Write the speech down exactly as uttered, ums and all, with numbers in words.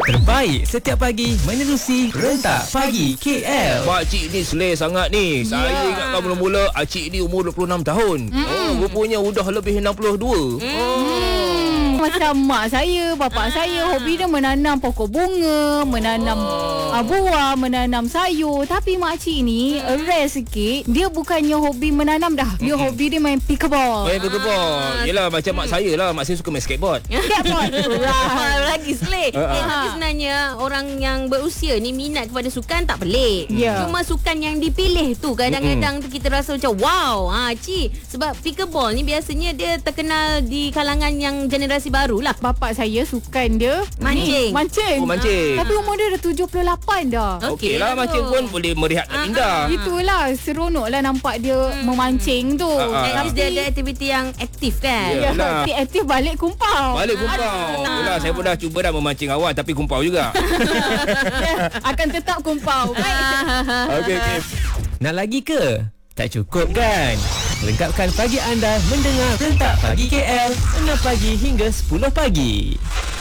Terbaik setiap pagi menerusi Rentak Pagi K L. Makcik ni selesa sangat ni. Saya Ya. ingatkan mula-mula acik ni umur dua puluh enam tahun. Mm. Oh, rupanya udah lebih enam puluh dua. Mm. Oh. Macam mak saya, bapak ah. saya, hobi dia menanam pokok bunga, menanam oh. uh, buah, menanam sayur. Tapi makcik ni hmm. rare sikit. Dia bukannya hobi menanam dah. Dia hmm. hobi dia main pickleball. Main pickleball. Ah. Yelah macam mak saya lah. Mak saya suka main skateboard. Skateboard. Right. Lagi selit. Uh, eh, tapi sebenarnya orang yang berusia ni minat kepada sukan tak pelik. Yeah. Cuma sukan yang dipilih tu kadang-kadang mm-hmm. kita rasa macam wow. Ha, cik. Sebab pickleball ni biasanya dia terkenal di kalangan yang generasi barulah. Bapak saya sukan dia mancing. Mancing. Oh, mancing. Tapi umur dia dah tujuh puluh lapan dah. Okey lah, mancing pun boleh merehatkan minda. Itulah seronok lah nampak dia hmm. memancing tu. At least dia ada aktiviti yang aktif kan. Ya, aktif, aktif balik kumpau. Balik kumpau. Yalah, saya pun dah cuba dah memancing awal tapi kumpau juga. Akan tetap kumpau. Okey, okey. Nak lagi ke? Tak cukup kan? Lengkapkan pagi anda mendengar Rentak Pagi K L enam pagi hingga sepuluh pagi.